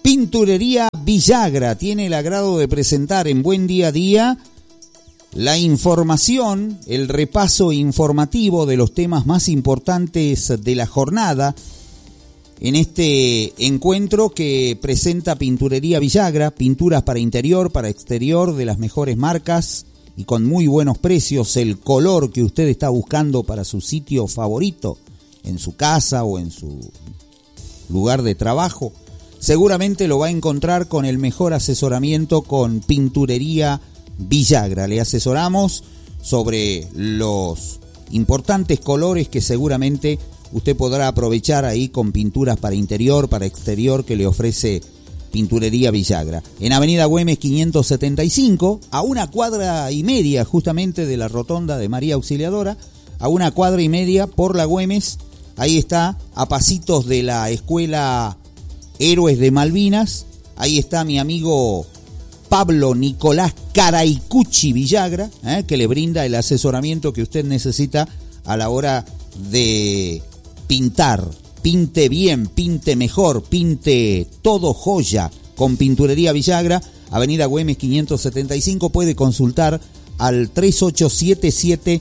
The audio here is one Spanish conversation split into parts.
Pinturería Villagra tiene el agrado de presentar en Buen Día a Día la información, el repaso informativo de los temas más importantes de la jornada en este encuentro que presenta Pinturería Villagra, pinturas para interior, para exterior de las mejores marcas y con muy buenos precios, el color que usted está buscando para su sitio favorito, en su casa o en su lugar de trabajo. Seguramente lo va a encontrar con el mejor asesoramiento con Pinturería Villagra. Le asesoramos sobre los importantes colores que seguramente usted podrá aprovechar ahí con pinturas para interior, para exterior que le ofrece Pinturería Villagra. En Avenida Güemes 575, a 1 cuadra y media justamente de la rotonda de María Auxiliadora, a 1 cuadra y media por la Güemes. Ahí está, a pasitos de la Escuela Héroes de Malvinas. Ahí está mi amigo Pablo Nicolás Caraicucci Villagra, que le brinda el asesoramiento que usted necesita a la hora de pintar. Pinte bien, pinte mejor, pinte todo joya con Pinturería Villagra. Avenida Güemes 575. Puede consultar al 3877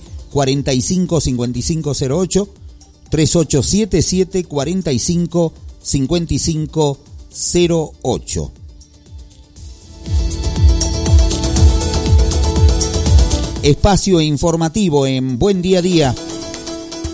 455508, 3877 455508. Espacio informativo en Buen Día a Día.